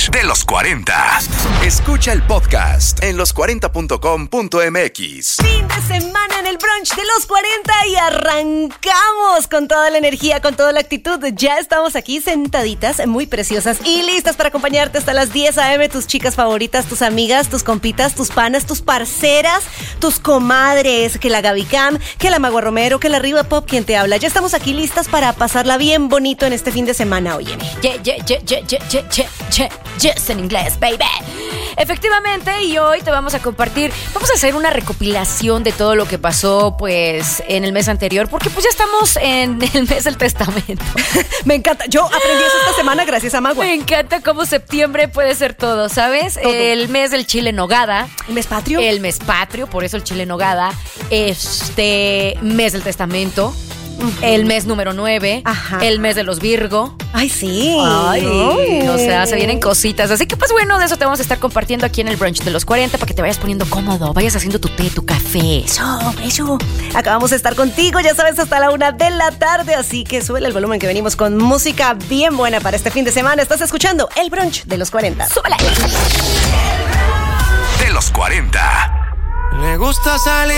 brunch de los 40. Escucha el podcast en los40.com.mx. Fin de semana en el brunch de los 40 y arrancamos con toda la energía, con toda la actitud. Ya estamos aquí sentaditas, muy preciosas y listas para acompañarte hasta las 10 a.m. Tus chicas favoritas, tus amigas, tus compitas, tus panas, tus parceras, tus comadres, que la Gaby Cam, que la Magua Romero, que la Riva Pop, quien te habla. Ya estamos aquí listas para pasarla bien bonito en este fin de semana, óyeme. Yes, en inglés, baby. Efectivamente, y hoy te vamos a compartir, vamos a hacer una recopilación de todo lo que pasó, pues, en el mes anterior, porque pues ya estamos en el mes del testamento. Me encanta, yo aprendí eso esta semana gracias a Magua. Me encanta cómo septiembre puede ser todo, ¿sabes? Todo. El mes del chile en nogada. ¿El mes patrio? El mes patrio, por eso el chile en nogada. Mes del testamento. El mes número 9. Ajá. El mes de los Virgo. Ay, sí. Ay, o sea, se vienen cositas. Así que pues bueno, de eso te vamos a estar compartiendo aquí en el brunch de los 40 para que te vayas poniendo cómodo, vayas haciendo tu té, tu café. Eso. Acabamos de estar contigo, ya sabes, hasta la 1 de la tarde. Así que súbele el volumen que venimos con música bien buena para este fin de semana. Estás escuchando el brunch de los 40. ¡Súbele! De los 40. Le gusta salir